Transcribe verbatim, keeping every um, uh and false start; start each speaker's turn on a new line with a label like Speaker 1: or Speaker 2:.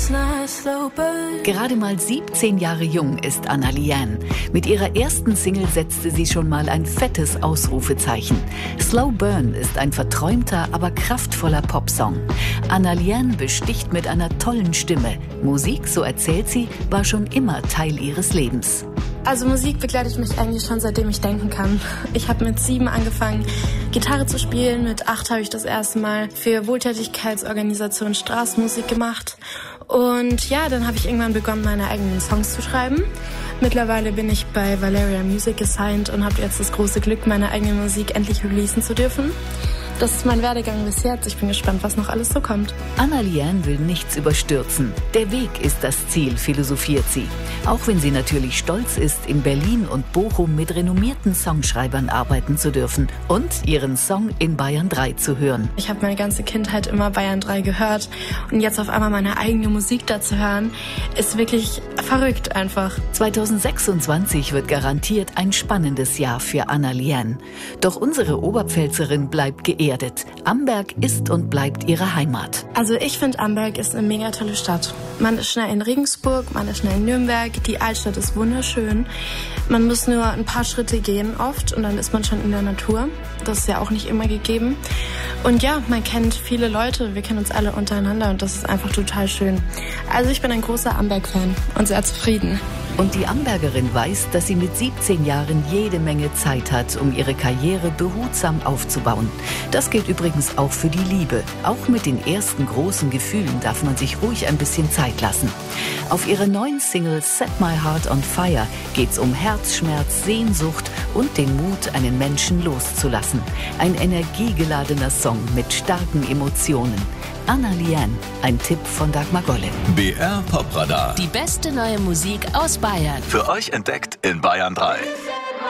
Speaker 1: Gerade mal siebzehn Jahre jung ist Anna-Liane. Mit ihrer ersten Single setzte sie schon mal ein fettes Ausrufezeichen. Slow Burn ist ein verträumter, aber kraftvoller Popsong. Anna-Liane besticht mit einer tollen Stimme. Musik, so erzählt sie, war schon immer Teil ihres Lebens.
Speaker 2: Also Musik begleitet mich eigentlich schon seitdem ich denken kann. Ich habe mit sieben angefangen, Gitarre zu spielen. Mit acht habe ich das erste Mal für Wohltätigkeitsorganisation Straßenmusik gemacht. Und ja, dann habe ich irgendwann begonnen, meine eigenen Songs zu schreiben. Mittlerweile bin ich bei Valeria Music gesigned und habe jetzt das große Glück, meine eigene Musik endlich releasen zu dürfen. Das ist mein Werdegang bis jetzt. Ich bin gespannt, was noch alles so kommt.
Speaker 1: Anna-Liane will nichts überstürzen. Der Weg ist das Ziel, philosophiert sie. Auch wenn sie natürlich stolz ist, in Berlin und Bochum mit renommierten Songschreibern arbeiten zu dürfen und ihren Song in Bayern drei zu hören.
Speaker 2: Ich habe meine ganze Kindheit immer Bayern drei gehört und jetzt auf einmal meine eigene Musik da zu hören, ist wirklich verrückt einfach.
Speaker 1: zweitausendsechsundzwanzig wird garantiert ein spannendes Jahr für Anna-Liane. Doch unsere Oberpfälzerin bleibt geehrt. Amberg ist und bleibt ihre Heimat.
Speaker 2: Also ich finde, Amberg ist eine mega tolle Stadt. Man ist schnell in Regensburg, man ist schnell in Nürnberg. Die Altstadt ist wunderschön. Man muss nur ein paar Schritte gehen oft und dann ist man schon in der Natur. Das ist ja auch nicht immer gegeben. Und ja, man kennt viele Leute, wir kennen uns alle untereinander und das ist einfach total schön. Also ich bin ein großer Amberg-Fan und sehr zufrieden.
Speaker 1: Und die Ambergerin weiß, dass sie mit siebzehn Jahren jede Menge Zeit hat, um ihre Karriere behutsam aufzubauen. Das gilt übrigens auch für die Liebe. Auch mit den ersten großen Gefühlen darf man sich ruhig ein bisschen Zeit lassen. Auf ihrer neuen Single Set My Heart on Fire geht's um Herzschmerz, Sehnsucht und den Mut, einen Menschen loszulassen. Ein energiegeladener Song mit starken Emotionen. Anna-Liane, ein Tipp von Dagmar Golle.
Speaker 3: B R Popradar.
Speaker 4: Die beste neue Musik aus Bayern.
Speaker 3: Für euch entdeckt in Bayern drei.